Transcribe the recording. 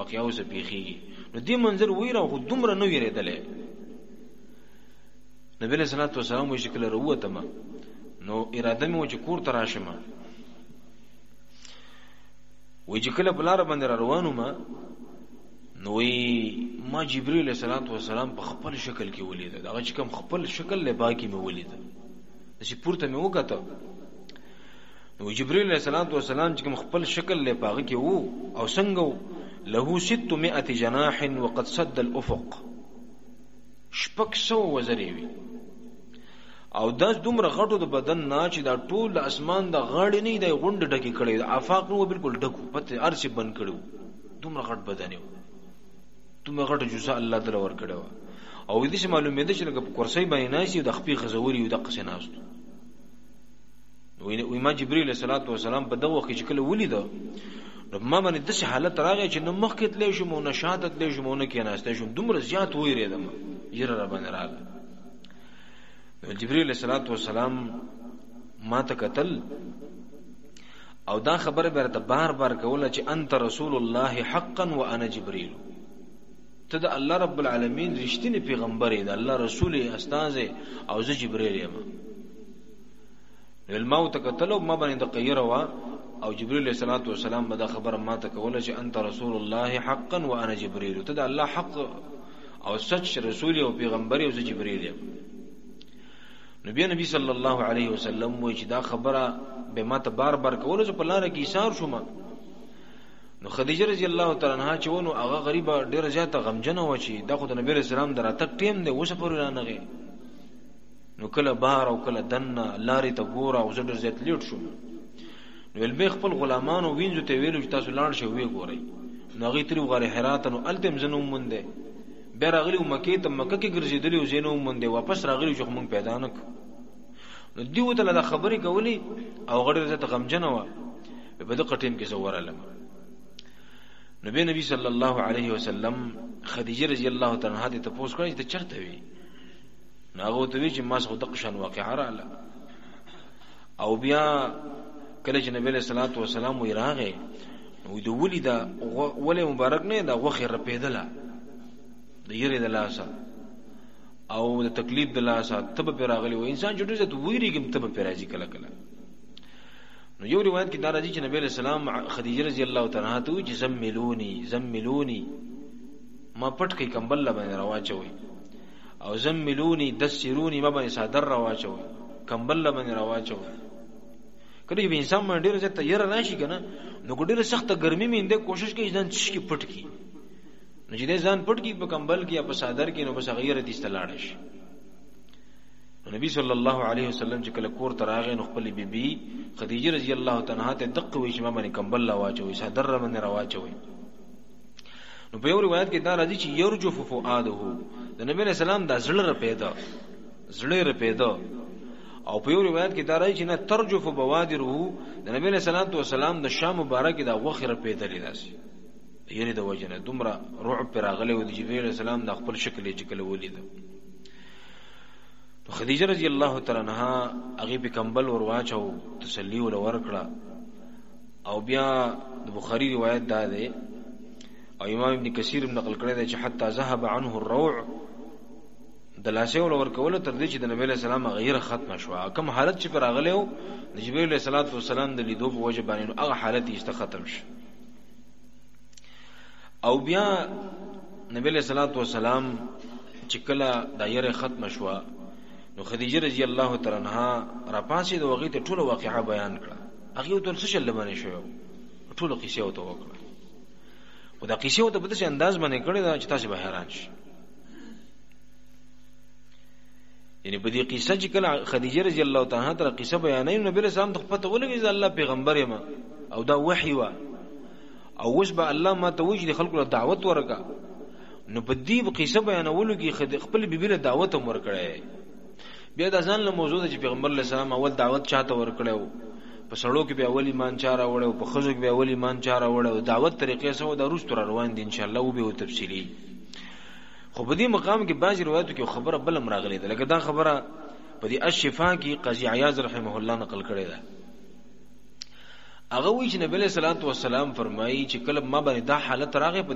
واقعا اوس پیخي نو دې منظر ویره خو دومره نو یریدلې نبی صلی الله علیه وسلم وی شکل وروته ما نو اراده مې و چې کور ته راشم وی چې کله بلاره باندې روانو نو وی ما جبرئیل علیه السلام په خپل شکل کې ولید دا چې کوم خپل شکل له باقی مې ولید چې پورته مې وکړه نو جبرئیل علیه السلام چې کوم خپل شکل له باغ کې وو او څنګه له 600 جناح وقد سد الافق شپږ سو وزرې وي او داس دومره غټو د بدن نه چې دا ټول اسمان د غاړې نه دی غونډ ډکی کړي افاق نو بالکل ډکو پته ارسي بند کړو دومره غټ بدن یو دومره غټ جزاء الله تعالی ور کړو او دې معلومه ده چې لکه کرسي باندې ناشي د خپې غزوري او د قصې ناست وي ما جبرئیل علیه السلام په دغه وخت کې کله ولید نو ما باندې د حالت راغی چې نو مخکې تلې شم او نشاطت تلې شم او نه کې ناشته شم دومره زیات وېریدم یره را باندې راغله جبرئیل علیه السلام ما ته قتل او دا خبره برته بار بار کوله چې انت رسول الله حقا وانا جبرئیل ته د الله رب العالمین رښتینی پیغمبر دی الله رسول استاد او زه جبرئیل یم الموت قتل ما باندې د قیره وا او جبرئیل علیه السلام به دا خبره ما ته کوله چې انت رسول الله حقا وانا جبرئیل ته د الله حق او سچ رسول او پیغمبر او زه جبرئیل یم نبی صلی الله علیه وسلم وی چې دا خبره به ما ته بار بار کوله چې په لار کې ایثار شوم نو خدیجه رضی الله تعالی عنها چې ونه هغه غریبه ډیره زیاته غمجنه و چې دا خو د نبی رسول الله دراته ټیم دی وسه پورې رانغه نو کله بهر او کله دنه لارې ته ګوره او زړه زیات لیټ شو نو البه خپل غلامانو وینځو ته ویلو چې تاسو لاړ شئ وی ګورئ نو غي تری غره حرات نو التم زنوم مونده به راغلی مکه ته مکه کې ګرځیدلی او زینو مونده واپس راغلی چې موږ پیدا نک نو دیو ته د خبرې کولی او غړي زت غمجنه و په دغه ټیم کې زوراله نبی صلی الله علیه وسلم خدیجه رضی الله تعالی عنها ته پوښتنه کړې چې چرته وی ناغه ته وی چې ما څه د قشن واقعا رااله او بیا کله چې نبی صلی الله علیه وسلم وی راغې نو د ولیدا ولې مبارک نه دا وخه رپیدله د یری د لاسه او د تکلیف د لاسه تب پر راغلی و انسان جوړ ځت ویریږم تب پر راځي کله کله نو یو روایت کې دا راځي چې نبی رسول الله خدیجه رضی الله تعالی عنها ته چې زملونی ما پټ کې کمبل باندې راواچوي او زملونی دسرونی ما باندې صادر راواچوي کمبل باندې راواچوي کله چې انسان باندې ډیر ځت یې راشي کنه نو ګډه سخت ګرمي مې انده کوشش کوي ځان چې پټ کی نو چې ځان پټ کی په کمبل کې یا په صادر کې نو بس غیر دي استلاړش نبی صلی الله علیه وسلم چې کله کور تراغه نو خپل بیبي خدیجه رضی الله تعالی عنها ته دقه وی چې ما باندې کمبل لا واچوي صدر باندې راواچوي نو په یو روایت کې دا راځي چې یرجف فؤاده د نبی رسول الله د زړه رپیدا او په یو روایت کې دا راځي چې نه ترجف بوادره د نبی رسول الله د شام مبارک د غوخه رپیدلې داسي یعنی د وجنه دومره رعب پر راغله او د جبرئیل السلام د خپل شکل چې کله ولید خدیجه رضی الله تعالی عنها هغه په کمبل ور واچو تسلی ول ورکړه او بیا د بخاری روایت دا ده او امام ابن کثیر نقل کړی دی چې حتی ذهب عنه الروع د لاسه ول ورکول تر دې چې د نبی له سلام غیر ختم شو کوم حالت چې پر راغله او د جبرئیل علیه السلام د لیدو په وجه باندې هغه حالت یې ختم شو او بیا نبی علیہ الصلوۃ والسلام چې کله دایره ختم شو نو خدیجه رضی الله تعالی عنها را پاسې د وغې ته ټول واقعا بیان کړه هغه ټول څه شل باندې شو ټول قصه او تو وکړه او دا قصه او ته په دې انداز باندې کړه چې تاسو به حیران شئ یعنی په دې قصه چې کله خدیجه رضی الله تعالی عنها تر قصه بیانې نبی رسول الله ته پته ولګی چې الله پیغمبر یم او دا وحی و او وش به الله ما ته وجه خلکو له دعوت ورکا نو په دې قصه بیانولو کې خپل بیبي له دعوت هم ورکړای بیا د ځان له موضوع د پیغمبر علیه السلام اول دعوت چاته ورکړیو په سړو کې به اول ایمان چاره وړو په خزو کې به اول ایمان چاره وړو دعوت طریقې سره د روز تر روان دي ان شاء الله او به تفصیلی خو په دې مقام کې بعض روایتو کې خبره بل مراغلي ده لکه دا خبره په دې الشفاء کې قاضي عیاض رحمه الله نقل کړی ده هغه وی چې نبی صلی الله علیه وسلم فرمایي چې کله ما باندې دا حالت راغی